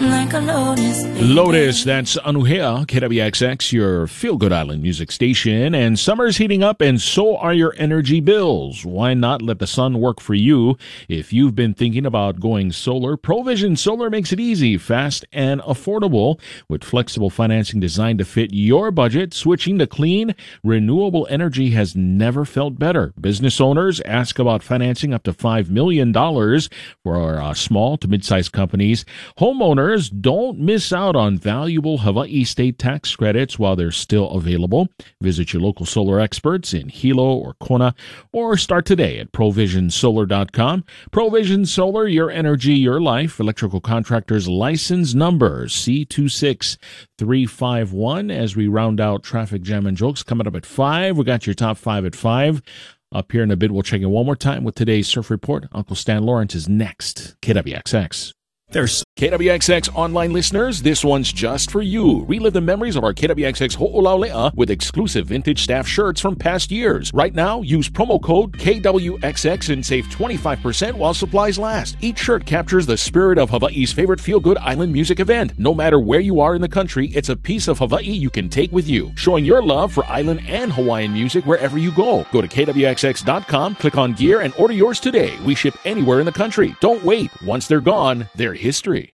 like a lotus. Lotus, that's Anuhea, KWXX, your feel-good island music station. And summer's heating up, and so are your energy bills. Why not let the sun work for you? If you've been thinking about going solar, Provision Solar makes it easy, fast, and affordable. With flexible financing designed to fit your budget, switching to clean, renewable energy has never felt better. Business owners ask about financing up to $5 million for small to mid-sized companies. Homeowners, don't miss out on valuable Hawaii state tax credits while they're still available. Visit your local solar experts in Hilo or Kona, or start today at provisionsolar.com. Provision Solar, your energy, your life. Electrical contractors license number C26351. As we round out traffic jam and jokes coming up at 5, we got your top 5 at 5. Up here in a bit, we'll check in one more time with today's surf report. Uncle Stan Lawrence is next. KWXX. There's KWXX online listeners, this one's just for you. Relive the memories of our KWXX Ho'olaulea with exclusive vintage staff shirts from past years. Right now, use promo code KWXX and save 25% while supplies last. Each shirt captures the spirit of Hawaii's favorite feel-good island music event. No matter where you are in the country, it's a piece of Hawaii you can take with you, showing your love for island and Hawaiian music wherever you go. Go to KWXX.com, click on gear, and order yours today. We ship anywhere in the country. Don't wait. Once they're gone, they're history.